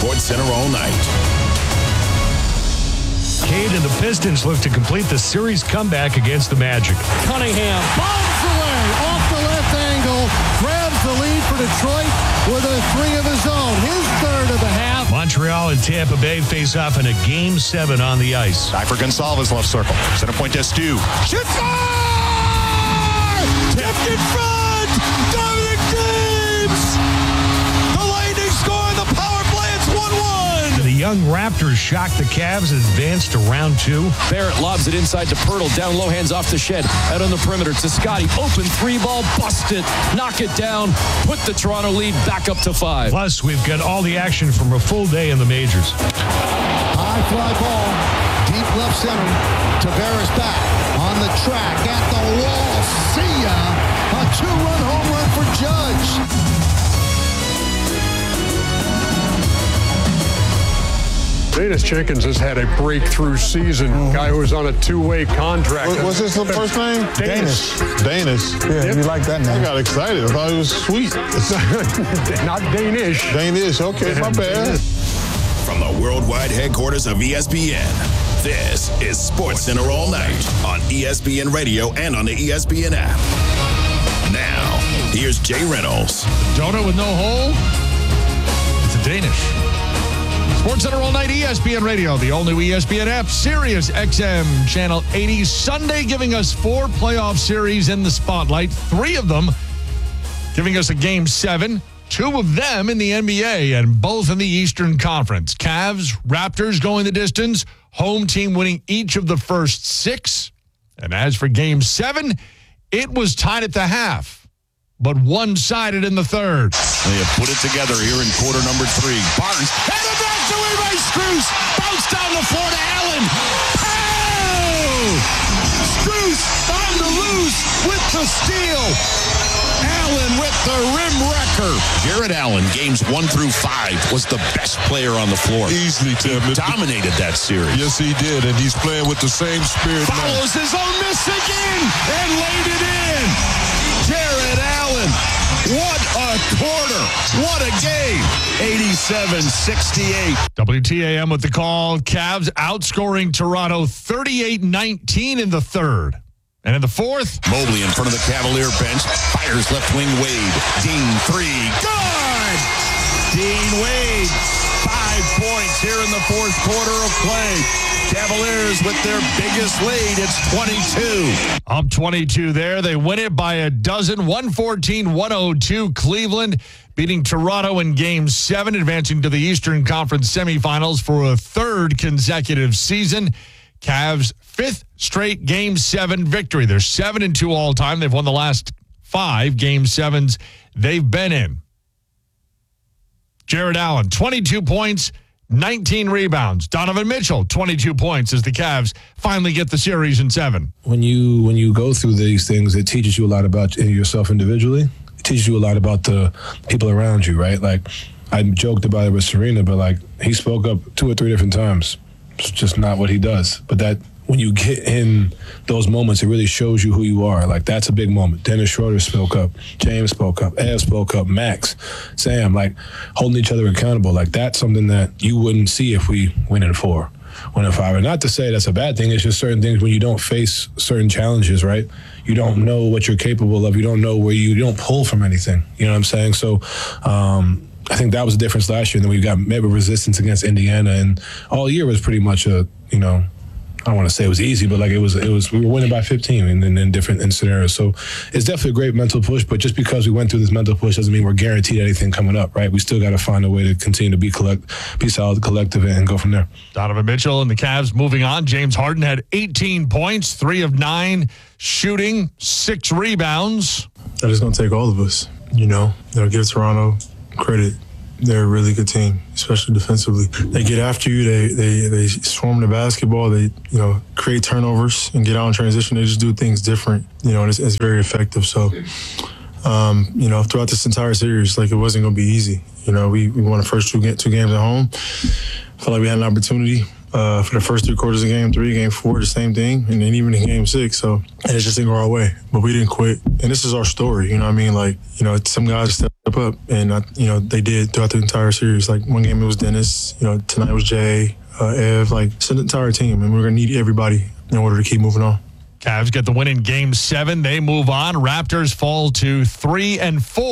SportsCenter all night. Cade and the Pistons look to complete the series comeback against the Magic. Cunningham bombs away off the left angle, grabs the lead for Detroit with a three of his own. His third of the half. Montreal and Tampa Bay face off in a Game 7 on the ice. Back for Gonsalves, left circle. Center point to Stu. Shoot fire! Tipped in front! Dominic James! The Lightning score the power play. It's 1-1. The young Raptors shock the Cavs and advance to round 2. Barrett lobs it inside to Pirtle. Down low, hands off the shed. Out on the perimeter to Scotty. Open three ball. Bust it. Knock it down. Put the Toronto lead back up to 5. Plus, we've got all the action from a full day in the majors. High fly ball. Deep left center. Tavares back on the track at the wall. See ya. A 2-run home run for Judge. Danis Jenkins has had a breakthrough season. Guy who was on a 2-way contract. What's his first name? Danis. Danis. Yeah, you like that name. I got excited. I thought it was sweet. Not Danish. Danish. Okay, my bad. From the worldwide headquarters of ESPN, this is SportsCenter all night on ESPN Radio and on the ESPN app. Now, here's Jay Reynolds. Donut with no hole? It's a Danish. SportsCenter all night, ESPN Radio, the all-new ESPN app, Sirius XM, Channel 80. Sunday giving us 4 playoff series in the spotlight. 3 of them giving us a Game 7. 2 of them in the NBA and both in the Eastern Conference. Cavs, Raptors going the distance. Home team winning each of the first 6. And as for Game 7, it was tied at the half, but one-sided in the third. They have put it together here in quarter number 3. Barnes, headed back to away by Strus. Bounce down the floor to Allen. Oh! Strus on the loose with the steal. Allen with the rim wrecker. Jared Allen, games 1 through 5, was the best player on the floor. Easily, Tim. He dominated that series. Yes, he did, and he's playing with the same spirit now. Follows his own miss again and laid it in. Jared Allen, what a quarter. What a game. 87-68. WTAM with the call. Cavs outscoring Toronto 38-19 in the third. And in the fourth, Mobley in front of the Cavalier bench. Fires left wing Wade. Dean 3. Good! Dean Wade. 5 points here in the fourth quarter of play. Cavaliers with their biggest lead. It's 22. Up 22 there. They win it by a dozen. 114-102 Cleveland beating Toronto in Game 7, advancing to the Eastern Conference semifinals for a 3rd consecutive season. Cavs' 5th straight Game 7 victory. They're 7-2 all time. They've won the last 5 Game 7s they've been in. Jared Allen, 22 points, 19 rebounds. Donovan Mitchell, 22 points as the Cavs finally get the series in 7. When you go through these things, it teaches you a lot about yourself individually. It teaches you a lot about the people around you, right? Like, I joked about it with Serena, but, like, he spoke up 2 or 3 different times. It's just not what he does. But that, when you get in those moments, it really shows you who you are. Like, that's a big moment. Dennis Schroeder spoke up. James spoke up. Ev spoke up. Max, Sam, like, holding each other accountable. Like, that's something that you wouldn't see if we win in 4, win in 5. And not to say that's a bad thing. It's just certain things when you don't face certain challenges, right? You don't know what you're capable of. You don't know where you don't pull from anything. You know what I'm saying? So, I think that was the difference last year. And then we got met with resistance against Indiana, and all year was pretty much a, I don't want to say it was easy, but like it was we were winning by 15 in different scenarios. So it's definitely a great mental push, but just because we went through this mental push doesn't mean we're guaranteed anything coming up, right? We still got to find a way to continue to be solid, collective, and go from there. Donovan Mitchell and the Cavs moving on. James Harden had 18 points, 3 of 9 shooting, 6 rebounds. That is going to take all of us, give Toronto credit. They're a really good team, especially defensively. They get after you. They swarm the basketball. They create turnovers and get out in transition. They just do things different. And it's very effective. So, throughout this entire series, like, it wasn't going to be easy. We won the first two games at home. Felt like we had an opportunity. for the first 3 quarters of game 3, game 4, the same thing, and then even in game 6. So and it just didn't go our way, but we didn't quit. And this is our story, you know what I mean? Like, you know, some guys step up, and you know, they did throughout the entire series. Like one game it was Dennis, you know, tonight it was Jay, Ev, like it's an entire team, and we're gonna need everybody in order to keep moving on. Cavs get the win in Game 7. They move on. Raptors fall to 3-4.